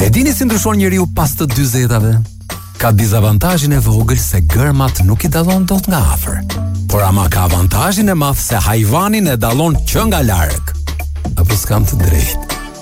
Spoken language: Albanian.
E dini si ndryshon njeriu pas të 40-tave? Ka dizavantazhin e vogël se gërmat nuk I dallon dot nga afër, por ama ka avantazhin e madh se hajvanin e dallon që nga larg. Apo s'kam të drejtë?